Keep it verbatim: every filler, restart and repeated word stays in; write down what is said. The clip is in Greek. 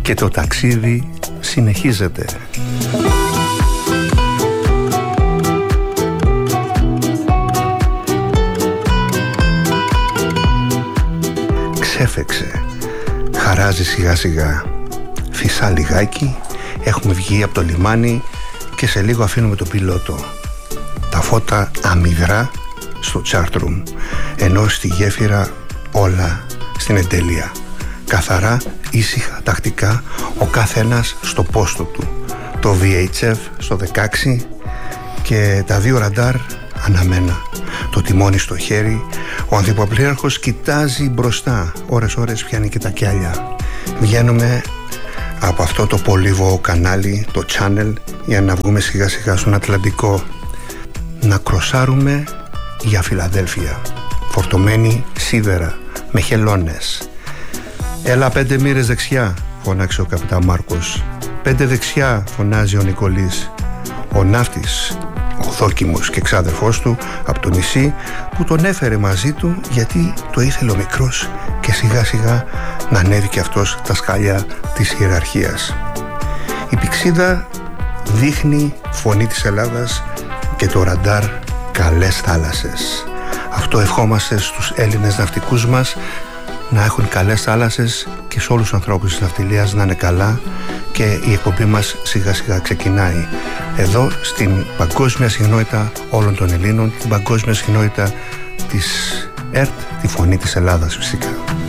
και το ταξίδι συνεχίζεται. Ξέφεξε, χαράζει σιγά σιγά, φυσά λιγάκι, έχουμε βγει από το λιμάνι και σε λίγο αφήνουμε το πιλότο. Τα φώτα αμυδρά στο chartroom, ενώ στη γέφυρα όλα στην εντέλεια. Καθαρά, ήσυχα, τακτικά, ο καθένας στο πόστο του. Το βι έιτς εφ στο δεκαέξι και τα δύο ραντάρ αναμένα. Το τιμόνι στο χέρι, ο ανθιποπλήραρχος κοιτάζει μπροστά, ώρες ώρες πιάνει και τα κιάλια. Βγαίνουμε από αυτό το πολύβοο κανάλι, το channel, για να βγούμε σιγά σιγά στον Ατλαντικό, να κροσάρουμε για Φιλαδέλφια, φορτωμένη σίδερα με χελώνες. «Έλα πέντε μοίρες δεξιά», φωνάξε ο καπιτάν Μάρκος. «Πέντε δεξιά», φωνάζει ο Νικολής, ο ναύτης, ο δόκιμος και ξάδερφός του από το νησί, που τον έφερε μαζί του γιατί το ήθελε ο μικρός και σιγά σιγά να ανέβει και αυτός τα σκάλια της ιεραρχίας. Η πηξίδα δείχνει φωνή της Ελλάδας και το ραντάρ καλές θάλασσες. Αυτό ευχόμαστε στους Έλληνες ναυτικούς μας, να έχουν καλές θάλασσες, και σε όλους τους ανθρώπους της ναυτιλίας να είναι καλά, και η εκπομπή μας σιγά σιγά ξεκινάει εδώ στην παγκόσμια συχνότητα όλων των Ελλήνων, την παγκόσμια συχνότητα της ΕΡΤ, τη φωνή της Ελλάδας φυσικά.